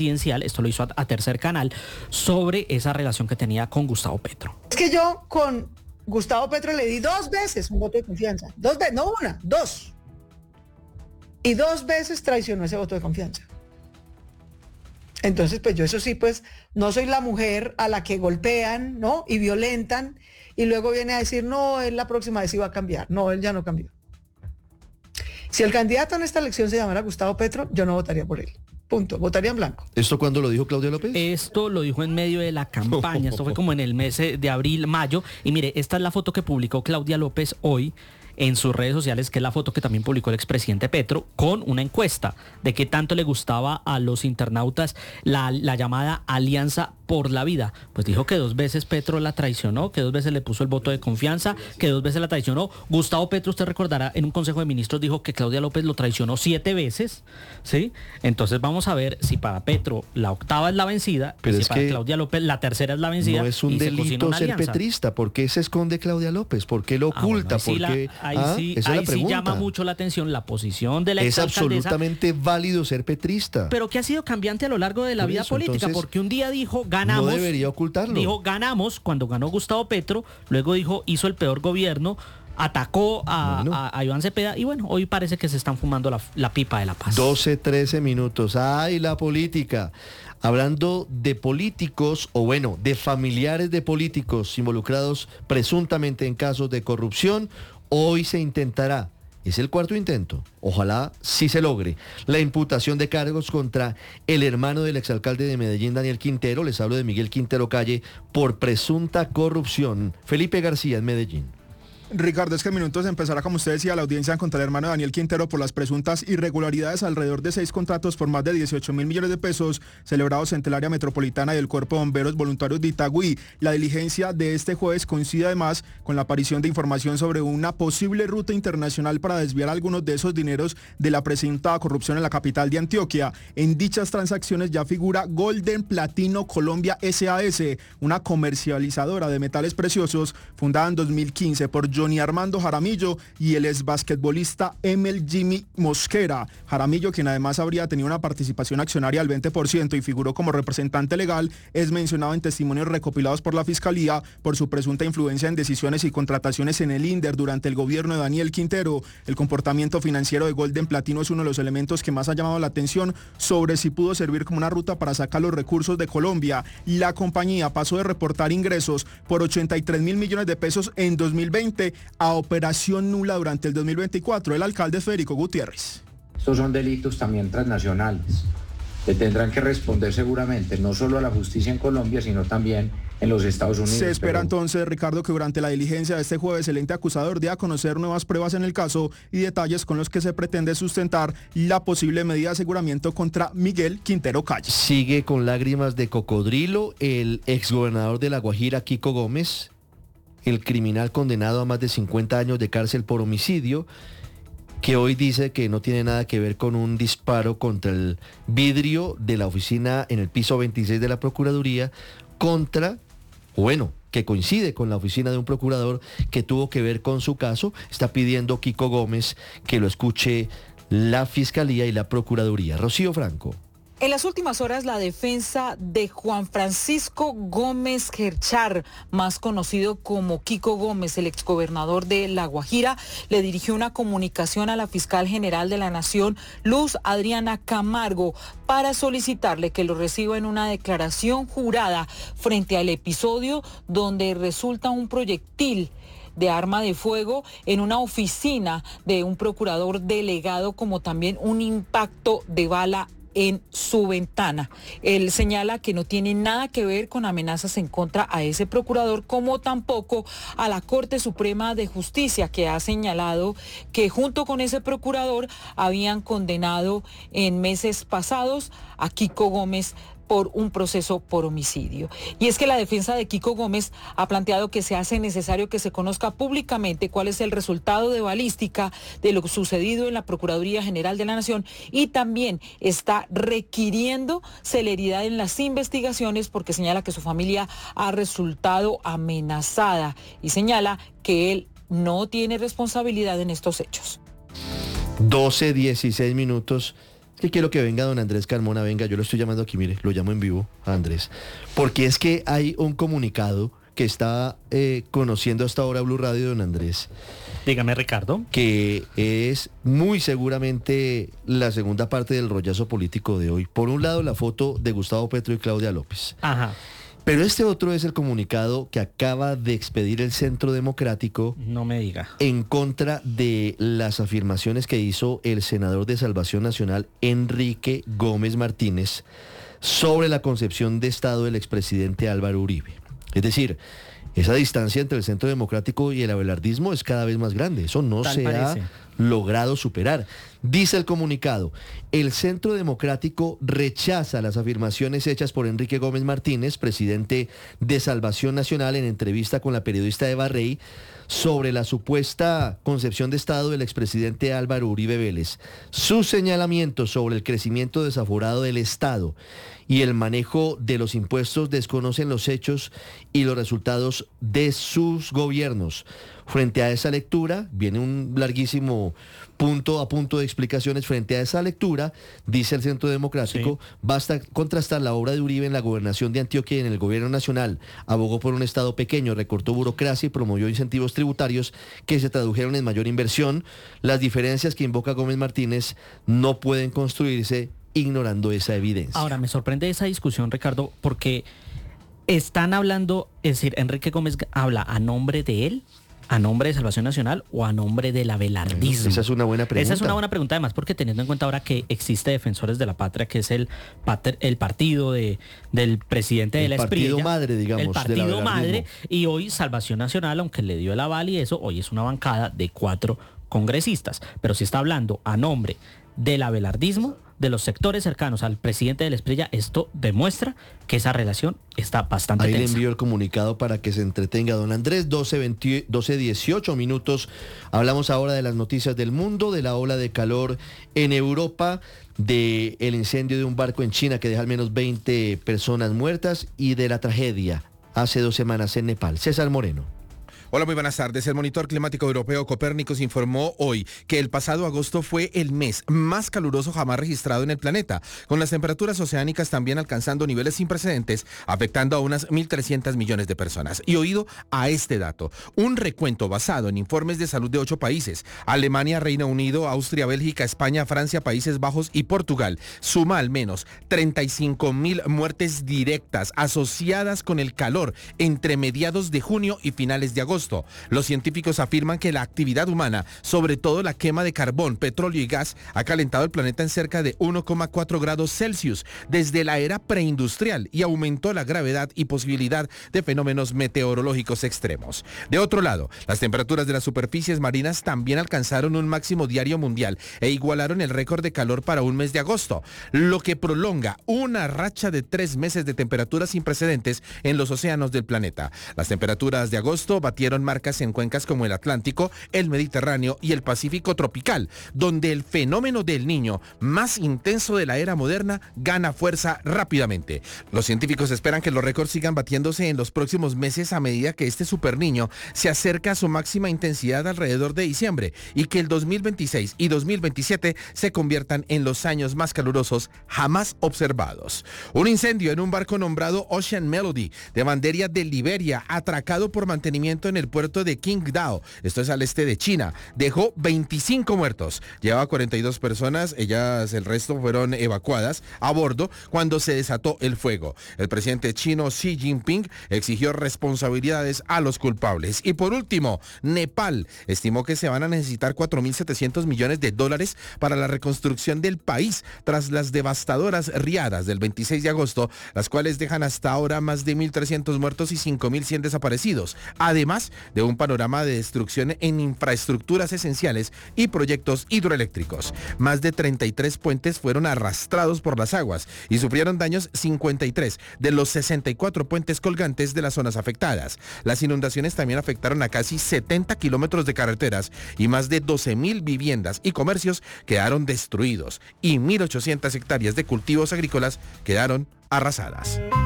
presidencial, esto lo hizo a Tercer Canal, sobre esa relación que tenía con Gustavo Petro. Es que yo con Gustavo Petro le di 2 veces un voto de confianza. 2 veces, no una, 2. Y 2 veces traicionó ese voto de confianza. Entonces, pues yo eso sí, pues no soy la mujer a la que golpean, ¿no? Y violentan, y luego viene a decir, no, él la próxima vez iba a cambiar. No, él ya no cambió. Si el candidato en esta elección se llamara Gustavo Petro, yo no votaría por él. Punto. Votaría en blanco. ¿Esto cuándo lo dijo Claudia López? Esto lo dijo en medio de la campaña. Esto fue como en el mes de abril, mayo. Y mire, esta es la foto que publicó Claudia López hoy en sus redes sociales, que es la foto que también publicó el expresidente Petro, con una encuesta de qué tanto le gustaba a los internautas la llamada Alianza por la Vida. Pues dijo que 2 veces Petro la traicionó, que 2 veces le puso el voto de confianza, que 2 veces la traicionó. Gustavo Petro, usted recordará, en un Consejo de Ministros dijo que Claudia López lo traicionó 7 veces, ¿sí? Entonces vamos a ver si para Petro la octava es la vencida, pero y es si para que Claudia López la tercera es la vencida. No es un delito ser petrista. ¿Por qué se esconde Claudia López? ¿Por qué lo oculta? Ahí sí llama mucho la atención la posición de la exalcaldesa. Es absolutamente válido ser petrista. Pero que ha sido cambiante a lo largo de la vida política, porque un día dijo, ganamos. No debería ocultarlo. Dijo, ganamos cuando ganó Gustavo Petro, luego dijo, hizo el peor gobierno, atacó a Iván Cepeda, y bueno, hoy parece que se están fumando la pipa de la paz. 12, 13 minutos. ¡Ay, la política! Hablando de políticos, o bueno, de familiares de políticos involucrados presuntamente en casos de corrupción, hoy se intentará, es el 4º intento, ojalá sí se logre, la imputación de cargos contra el hermano del exalcalde de Medellín, Daniel Quintero. Les hablo de Miguel Quintero Calle, por presunta corrupción. Felipe García, en Medellín. Ricardo, es que en minutos empezará, como usted decía, la audiencia contra el hermano de Daniel Quintero por las presuntas irregularidades alrededor de 6 contratos por más de 18.000 millones de pesos celebrados entre el área metropolitana y el Cuerpo de Bomberos Voluntarios de Itagüí. La diligencia de este jueves coincide además con la aparición de información sobre una posible ruta internacional para desviar algunos de esos dineros de la presunta corrupción en la capital de Antioquia. En dichas transacciones ya figura Golden Platino Colombia SAS, una comercializadora de metales preciosos fundada en 2015 por Johnny Armando Jaramillo y el ex basquetbolista Emel Jimmy Mosquera. Jaramillo, quien además habría tenido una participación accionaria del 20% y figuró como representante legal, es mencionado en testimonios recopilados por la Fiscalía por su presunta influencia en decisiones y contrataciones en el INDER durante el gobierno de Daniel Quintero. El comportamiento financiero de Golden Platino es uno de los elementos que más ha llamado la atención sobre si pudo servir como una ruta para sacar los recursos de Colombia. La compañía pasó de reportar ingresos por 83.000 millones de pesos en 2020 a operación nula durante el 2024. El alcalde Federico Gutiérrez. Estos son delitos también transnacionales que tendrán que responder seguramente no solo a la justicia en Colombia, sino también en los Estados Unidos. Se espera entonces, Ricardo, que durante la diligencia de este jueves el ente acusador dé a conocer nuevas pruebas en el caso y detalles con los que se pretende sustentar la posible medida de aseguramiento contra Miguel Quintero Calle. Sigue con lágrimas de cocodrilo el exgobernador de La Guajira, Kiko Gómez, el criminal condenado a más de 50 años de cárcel por homicidio, que hoy dice que no tiene nada que ver con un disparo contra el vidrio de la oficina en el piso 26 de la Procuraduría, que coincide con la oficina de un procurador que tuvo que ver con su caso. Está pidiendo Kiko Gómez que lo escuche la Fiscalía y la Procuraduría. Rocío Franco. En las últimas horas, la defensa de Juan Francisco Gómez Gerchar, más conocido como Kiko Gómez, el exgobernador de La Guajira, le dirigió una comunicación a la fiscal general de la Nación, Luz Adriana Camargo, para solicitarle que lo reciba en una declaración jurada frente al episodio donde resulta un proyectil de arma de fuego en una oficina de un procurador delegado, como también un impacto de bala en su ventana. Él señala que no tiene nada que ver con amenazas en contra a ese procurador, como tampoco a la Corte Suprema de Justicia, que ha señalado que junto con ese procurador habían condenado en meses pasados a Kiko Gómez por un proceso por homicidio. Y es que la defensa de Kiko Gómez ha planteado que se hace necesario que se conozca públicamente cuál es el resultado de balística de lo sucedido en la Procuraduría General de la Nación, y también está requiriendo celeridad en las investigaciones porque señala que su familia ha resultado amenazada y señala que él no tiene responsabilidad en estos hechos. 12, 16 minutos. que quiero que venga don Andrés Carmona, venga, yo lo estoy llamando aquí, mire, lo llamo en vivo a Andrés, porque es que hay un comunicado que está conociendo hasta ahora Blue Radio, don Andrés. Dígame, Ricardo. Que es muy seguramente la segunda parte del rollazo político de hoy. Por un lado, la foto de Gustavo Petro y Claudia López. Ajá. Pero este otro es el comunicado que acaba de expedir el Centro Democrático. No me diga. En contra de las afirmaciones que hizo el senador de Salvación Nacional, Enrique Gómez Martínez, sobre la concepción de Estado del expresidente Álvaro Uribe. Es decir, esa distancia entre el Centro Democrático y el abelardismo es cada vez más grande. Eso no se ha logrado superar. Dice el comunicado, el Centro Democrático rechaza las afirmaciones hechas por Enrique Gómez Martínez, presidente de Salvación Nacional, en entrevista con la periodista Eva Rey, sobre la supuesta concepción de Estado del expresidente Álvaro Uribe Vélez. Sus señalamientos sobre el crecimiento desaforado del Estado y el manejo de los impuestos desconocen los hechos y los resultados de sus gobiernos. Frente a esa lectura, viene un larguísimo punto a punto de explicaciones. Frente a esa lectura, dice el Centro Democrático, basta contrastar la obra de Uribe en la gobernación de Antioquia y en el gobierno nacional. Abogó por un Estado pequeño, recortó burocracia y promovió incentivos tributarios que se tradujeron en mayor inversión. Las diferencias que invoca Gómez Martínez no pueden construirse ignorando esa evidencia. Ahora, me sorprende esa discusión, Ricardo, porque están hablando, es decir, Enrique Gómez habla a nombre de él, a nombre de Salvación Nacional o a nombre del abelardismo. Esa es una buena pregunta. Esa es una buena pregunta, además, porque teniendo en cuenta ahora que existe Defensores de la Patria, que es el partido del presidente de la Esprilla. El partido madre, digamos. El partido madre, y hoy Salvación Nacional, aunque le dio el aval y eso, hoy es una bancada de 4 congresistas. Pero si está hablando a nombre del abelardismo, de los sectores cercanos al presidente de la Esprilla, esto demuestra que esa relación está bastante tensa. Ahí le envío el comunicado para que se entretenga don Andrés. 12:18 minutos. Hablamos ahora de las noticias del mundo, de la ola de calor en Europa, del incendio de un barco en China que deja al menos 20 personas muertas y de la tragedia hace 2 semanas en Nepal. César Moreno. Hola, muy buenas tardes. El Monitor Climático Europeo Copérnicus informó hoy que el pasado agosto fue el mes más caluroso jamás registrado en el planeta, con las temperaturas oceánicas también alcanzando niveles sin precedentes, afectando a unas 1.300 millones de personas. Y oído a este dato, un recuento basado en informes de salud de 8 países, Alemania, Reino Unido, Austria, Bélgica, España, Francia, Países Bajos y Portugal, suma al menos 35.000 muertes directas asociadas con el calor entre mediados de junio y finales de agosto. Los científicos afirman que la actividad humana, sobre todo la quema de carbón, petróleo y gas, ha calentado el planeta en cerca de 1,4 grados Celsius desde la era preindustrial y aumentó la gravedad y posibilidad de fenómenos meteorológicos extremos. De otro lado, las temperaturas de las superficies marinas también alcanzaron un máximo diario mundial e igualaron el récord de calor para un mes de agosto, lo que prolonga una racha de 3 meses de temperaturas sin precedentes en los océanos del planeta. Las temperaturas de agosto batieron marcas en cuencas como el Atlántico, el Mediterráneo y el Pacífico tropical, donde el fenómeno del Niño, más intenso de la era moderna, gana fuerza rápidamente. Los científicos esperan que los récords sigan batiéndose en los próximos meses a medida que este superniño se acerca a su máxima intensidad alrededor de diciembre y que el 2026 y 2027 se conviertan en los años más calurosos jamás observados. Un incendio en un barco nombrado Ocean Melody de bandera de Liberia, atracado por mantenimiento en el puerto de Qingdao, esto es al este de China, dejó 25 muertos. Llevaba 42 personas, el resto fueron evacuadas a bordo cuando se desató el fuego. El presidente chino Xi Jinping exigió responsabilidades a los culpables. Y por último, Nepal estimó que se van a necesitar 4.700 millones de dólares para la reconstrucción del país tras las devastadoras riadas del 26 de agosto, las cuales dejan hasta ahora más de 1.300 muertos y 5.100 desaparecidos. Además de un panorama de destrucción en infraestructuras esenciales y proyectos hidroeléctricos. Más de 33 puentes fueron arrastrados por las aguas y sufrieron daños 53 de los 64 puentes colgantes de las zonas afectadas. Las inundaciones también afectaron a casi 70 kilómetros de carreteras y más de 12.000 viviendas y comercios quedaron destruidos y 1.800 hectáreas de cultivos agrícolas quedaron arrasadas.